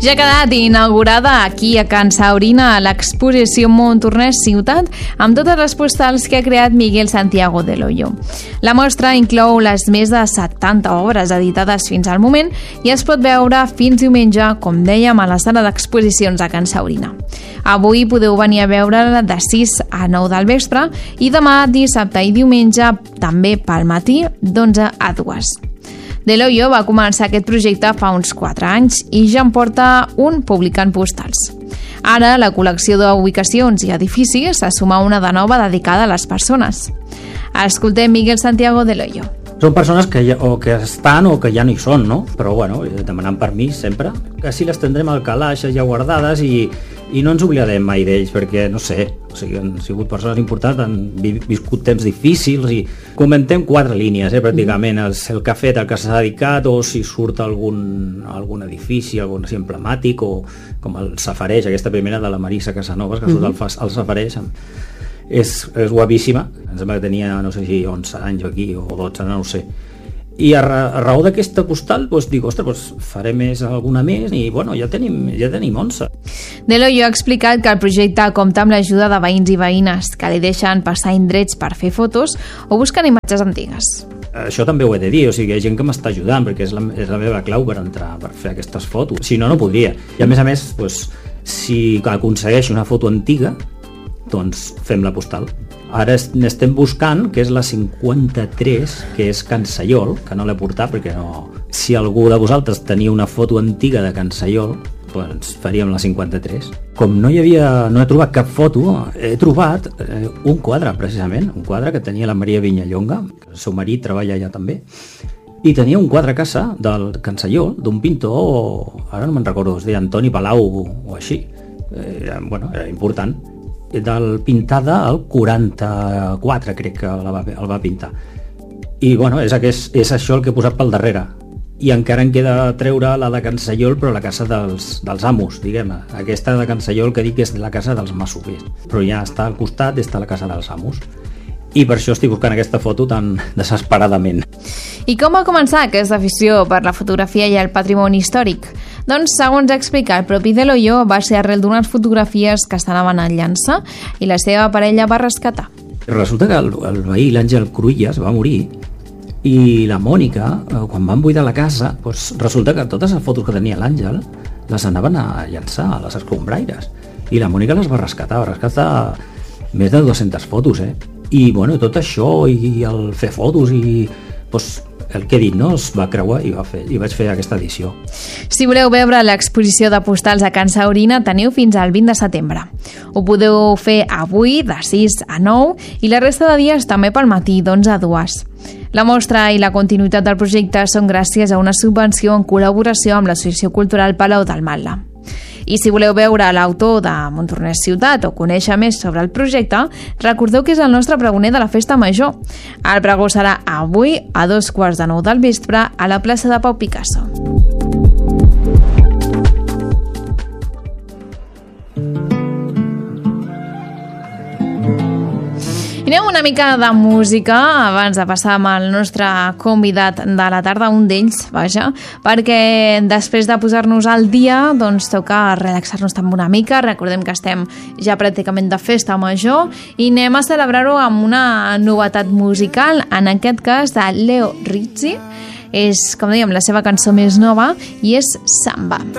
Ja ha quedat inaugurada aquí a Can Saurina l'exposició Montornès Ciutat amb totes les postals que ha creat Miguel Santiago del Hoyo. La mostra inclou les més de 70 obres editades fins al moment i es pot veure fins diumenge, com dèiem, a la sala d'exposicions a Can Saurina. Avui podeu venir a veure-la de 6 a 9 del vespre i demà, dissabte i diumenge, també pel matí, d'11 a 2. Del Hoyo va començar aquest projecte fa uns 4 anys i ja en porta un publicant postals. Ara, la col·lecció d'ubicacions i edificis se suma una de nova dedicada a les persones. Escoltem Miguel Santiago del Hoyo. Són persones que o que estan o que ja no hi són, no? Però, bueno, demanant permís sempre. Així les tindrem al calaix ja guardades i no ens oblidarem mai d'ells perquè, no sé, o sigui, han sigut persones importants, han viscut temps difícils i comentem 4 línies, pràcticament, el que ha fet, el que s'ha dedicat, o si surt algun edifici, algun així emblemàtic, o com el Safareig, aquesta primera de la Marisa Casanovas, que surt al Safareig, és guapíssima, em sembla que tenia, no sé si 11 anys aquí, o 12, no ho sé. I a raó d'aquesta postal, dic, ostres, farem alguna més i, bueno, ja tenim 11. Del Hoyo ha explicat que el projecte compta amb l'ajuda de veïns i veïnes que li deixen passar indrets per fer fotos o busquen imatges antigues. Això també ho he de dir, o sigui, hi ha gent que m'està ajudant perquè és la meva clau per entrar, per fer aquestes fotos. Si no, no podria. I a més, si aconsegueixo una foto antiga, doncs fem la postal. Ara n'estem buscant, que és la 53, que és Can Sayol, que no l'he portat perquè no... Si algú de vosaltres tenia una foto antiga de Can Sayol, doncs faríem la 53. Com no he trobat cap foto, he trobat un quadre, precisament, un quadre que tenia la Maria Vinyallonga, que el seu marit treballa allà també, i tenia un quadre a casa del Can Sayol, d'un pintor, ara no me'n recordo, es deia Antoni Palau o així, era important, pintada al 44, crec que el va pintar. I bueno, és això el que he posat pel darrere. I encara em queda treure la de Can Sayol, però la casa dels amos, diguem-ne. Aquesta de Can Sayol que dic és la casa dels masovers, però ja està al costat, està la casa dels amos. I per això estic buscant aquesta foto tan desesperadament. I com va començar aquesta afició per la fotografia i el patrimoni històric? Doncs, segons explica el propi Del Hoyo, va ser arrel d'unes fotografies que s'anaven a llançar i la seva parella va rescatar. Resulta que el veí, l'Àngel Cruïlles, va morir i la Mònica, quan van buidar la casa, resulta que totes les fotos que tenia l'Àngel les anaven a llançar a les escombraires. I la Mònica les va rescatar més de 200 fotos, I, bueno, tot això, i el fer fotos, i el que he dit, no? Es va creuar i vaig fer aquesta edició. Si voleu veure l'exposició de postals a Can Saurina, teniu fins al 20 de setembre. Ho podeu fer avui, de 6 a 9, i la resta de dies també pel matí, d'11 a 2. La mostra i la continuïtat del projecte són gràcies a una subvenció en col·laboració amb l'Associació Cultural Palau del Matla. I si voleu veure l'autor de Montornès Ciutat o conèixer més sobre el projecte, recordeu que és el nostre pregoner de la Festa Major. El pregó serà avui a 2:15 del vespre a la plaça de Pau Picasso. I anem una mica de música abans de passar amb el nostre convidat de la tarda, un d'ells, vaja, perquè després de posar-nos al dia, doncs toca relaxar-nos també una mica. Recordem que estem ja pràcticament de festa major i anem a celebrar-ho amb una novetat musical, en aquest cas de Leo Rizzi. És, com dèiem, la seva cançó més nova i és Samba.